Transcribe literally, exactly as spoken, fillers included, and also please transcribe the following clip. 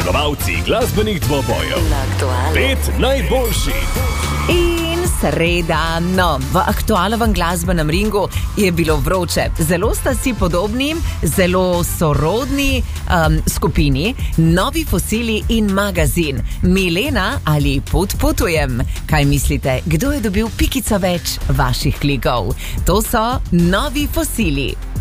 Zmagovalci glasbenih dvobojev. Pet najboljših. In sreda, no, v aktualnem glasbenem ringu je bilo vroče. Zelo sta si podobni, zelo sorodni um, skupini, Novi fosili in Magazin. Milena ali Potputujem? Kaj mislite, kdo je dobil pikico več vaših klikov? To so Novi fosili.